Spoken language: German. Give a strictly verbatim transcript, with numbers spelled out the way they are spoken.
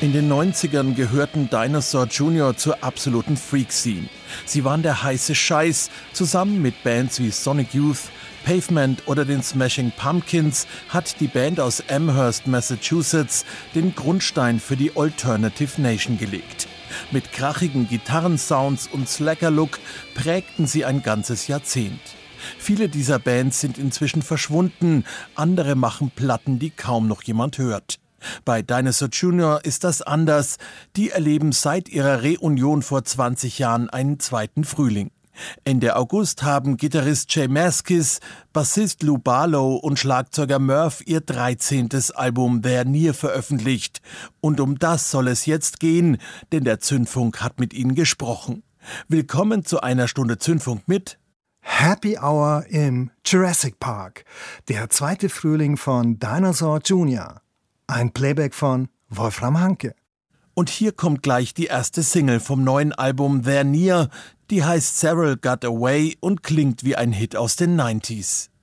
In den neunzigern gehörten Dinosaur Junior zur absoluten Freak-Scene. Sie waren der heiße Scheiß. Zusammen mit Bands wie Sonic Youth, Pavement oder den Smashing Pumpkins hat die Band aus Amherst, Massachusetts, den Grundstein für die Alternative Nation gelegt. Mit krachigen Gitarrensounds und Slacker-Look prägten sie ein ganzes Jahrzehnt. Viele dieser Bands sind inzwischen verschwunden, andere machen Platten, die kaum noch jemand hört. Bei Dinosaur Junior ist das anders. Die erleben seit ihrer Reunion vor zwanzig Jahren einen zweiten Frühling. Ende August haben Gitarrist Jay Maskis, Bassist Lou Barlow und Schlagzeuger Murph ihr dreizehntes Album There Near veröffentlicht. Und um das soll es jetzt gehen, denn der Zündfunk hat mit ihnen gesprochen. Willkommen zu einer Stunde Zündfunk mit Happy Hour im Jurassic Park, der zweite Frühling von Dinosaur Junior Ein Playback von Wolfram Hanke. Und hier kommt gleich die erste Single vom neuen Album There Near. Die heißt Cyril Got Away und klingt wie ein Hit aus den neunziger.